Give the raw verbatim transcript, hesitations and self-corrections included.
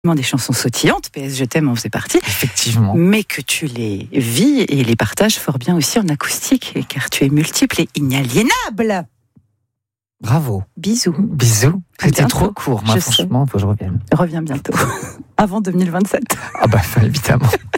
des chansons sautillantes, P S Je t'aime en faisait partie. Effectivement. Mais que tu les vis et les partages fort bien aussi en acoustique, car tu es multiple et inaliénable. Bravo. Bisous. Bisous. C'était bientôt. trop court, moi, Je franchement, il faut que je revienne. Reviens bientôt. Avant deux mille vingt-sept. Ah bah, évidemment.